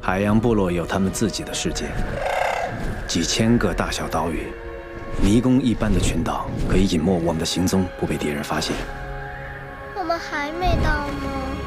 海洋部落有他们自己的世界，几千个大小岛屿，迷宫一般的群岛，可以隐没我们的行踪，不被敌人发现。 我们还没到吗？